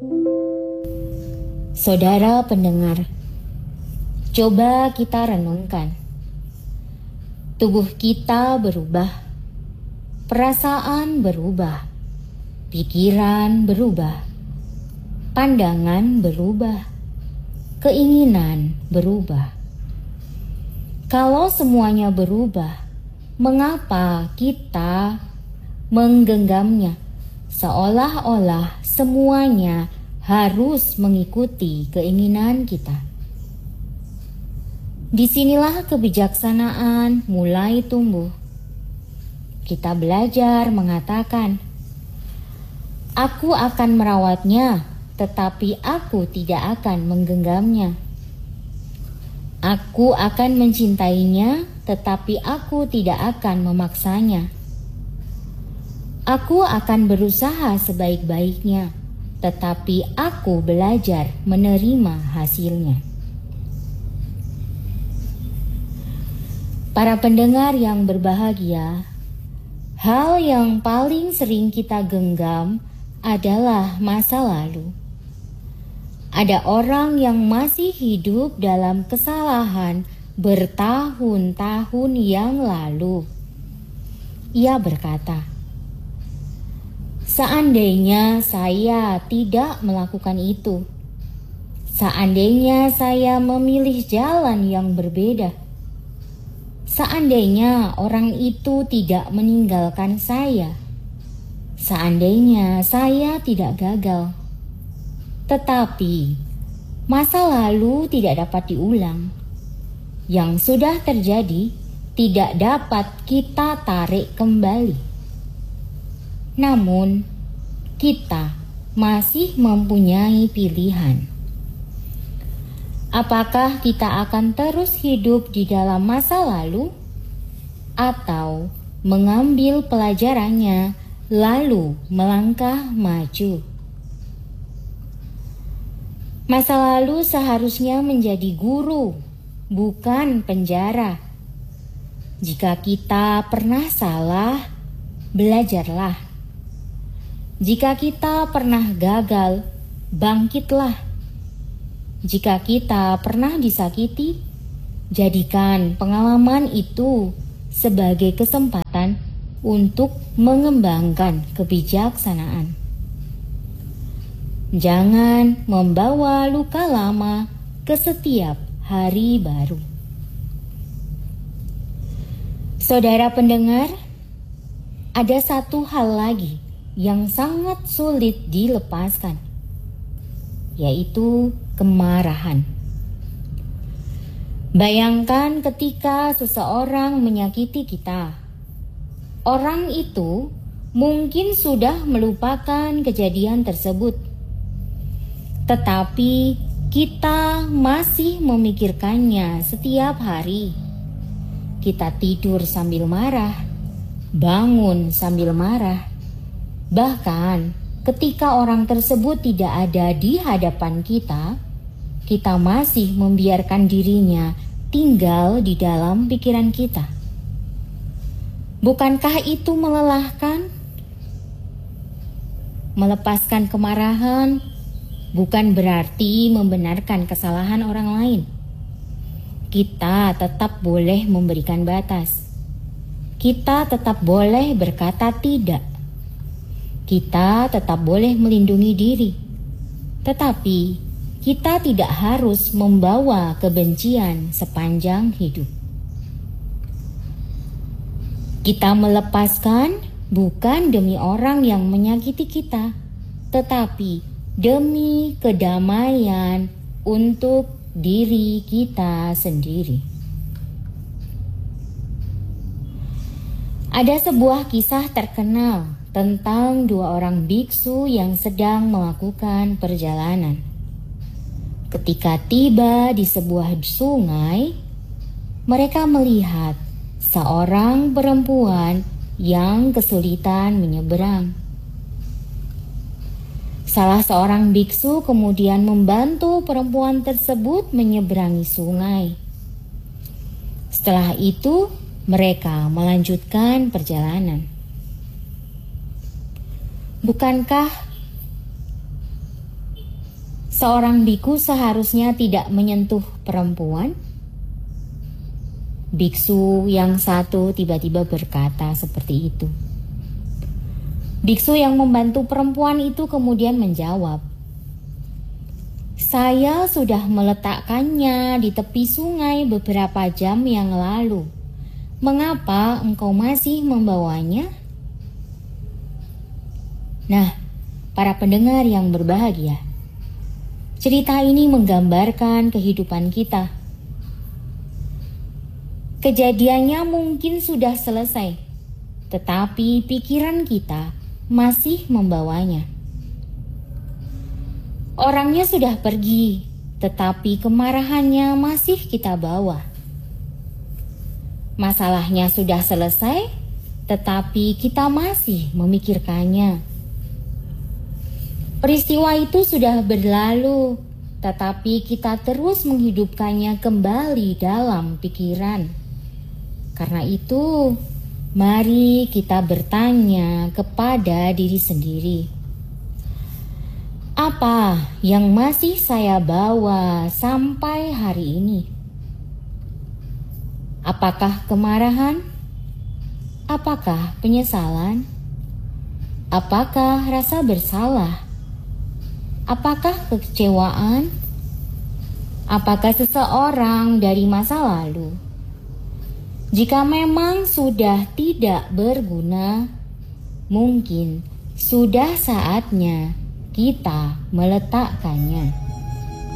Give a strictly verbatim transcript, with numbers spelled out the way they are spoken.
Saudara pendengar, coba kita renungkan. Tubuh kita berubah, perasaan berubah, pikiran berubah, pandangan berubah, keinginan berubah. Kalau semuanya berubah, mengapa kita menggenggamnya seolah-olah semuanya harus mengikuti keinginan kita? Disinilah kebijaksanaan mulai tumbuh. Kita belajar mengatakan, "Aku akan merawatnya, tetapi aku tidak akan menggenggamnya. Aku akan mencintainya, tetapi aku tidak akan memaksanya. Aku akan berusaha sebaik-baiknya, tetapi aku belajar menerima hasilnya." Para pendengar yang berbahagia, hal yang paling sering kita genggam adalah masa lalu. Ada orang yang masih hidup dalam kesalahan bertahun-tahun yang lalu. Ia berkata, "Seandainya saya tidak melakukan itu, seandainya saya memilih jalan yang berbeda, seandainya orang itu tidak meninggalkan saya, seandainya saya tidak gagal." Tetapi masa lalu tidak dapat diulang. Yang sudah terjadi tidak dapat kita tarik kembali. Namun, kita masih mempunyai pilihan. Apakah kita akan terus hidup di dalam masa lalu, atau mengambil pelajarannya lalu melangkah maju? Masa lalu seharusnya menjadi guru, bukan penjara. Jika kita pernah salah, belajarlah. Jika kita pernah gagal, bangkitlah. Jika kita pernah disakiti, jadikan pengalaman itu sebagai kesempatan untuk mengembangkan kebijaksanaan. Jangan membawa luka lama ke setiap hari baru. Saudara pendengar, ada satu hal lagi yang sangat sulit dilepaskan, yaitu kemarahan. Bayangkan ketika seseorang menyakiti kita. Orang itu mungkin sudah melupakan kejadian tersebut, tetapi kita masih memikirkannya setiap hari. Kita tidur sambil marah, bangun sambil marah. Bahkan ketika orang tersebut tidak ada di hadapan kita, kita masih membiarkan dirinya tinggal di dalam pikiran kita. Bukankah itu melelahkan? Melepaskan kemarahan bukan berarti membenarkan kesalahan orang lain. Kita tetap boleh memberikan batas. Kita tetap boleh berkata tidak. Kita tetap boleh melindungi diri. Tetapi kita tidak harus membawa kebencian sepanjang hidup. Kita melepaskan bukan demi orang yang menyakiti kita, tetapi demi kedamaian untuk diri kita sendiri. Ada sebuah kisah terkenal tentang dua orang biksu yang sedang melakukan perjalanan. Ketika tiba di sebuah sungai, mereka melihat seorang perempuan yang kesulitan menyeberang. Salah seorang biksu kemudian membantu perempuan tersebut menyeberangi sungai. Setelah itu, mereka melanjutkan perjalanan. Bukankah seorang biku seharusnya tidak menyentuh perempuan? Biksu yang satu tiba-tiba berkata seperti itu. Biksu yang membantu perempuan itu kemudian menjawab, "Saya sudah meletakkannya di tepi sungai beberapa jam yang lalu. Mengapa engkau masih membawanya?" Nah, para pendengar yang berbahagia, cerita ini menggambarkan kehidupan kita. Kejadiannya mungkin sudah selesai, tetapi pikiran kita masih membawanya. Orangnya sudah pergi, tetapi kemarahannya masih kita bawa. Masalahnya sudah selesai, tetapi kita masih memikirkannya. Peristiwa itu sudah berlalu, tetapi kita terus menghidupkannya kembali dalam pikiran. Karena itu, mari kita bertanya kepada diri sendiri. Apa yang masih saya bawa sampai hari ini? Apakah kemarahan? Apakah penyesalan? Apakah rasa bersalah? Apakah kekecewaan? Apakah seseorang dari masa lalu? Jika memang sudah tidak berguna, mungkin sudah saatnya kita meletakkannya.